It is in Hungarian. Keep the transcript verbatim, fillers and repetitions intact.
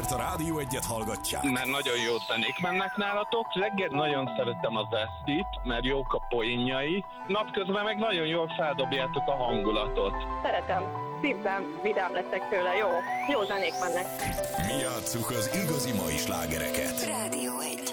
mert a Rádió Egyet hallgatják. Mert nagyon jó zenék mennek nálatok. Reggel nagyon szeretem az esztit, mert jók a poénjai. Napközben meg nagyon jól feldobjátok a hangulatot. Szeretem. Szívben vidám leszek tőle, jó? Jó zenék mennek. Mi játsszuk az igazi mai slágereket. Rádió Egy.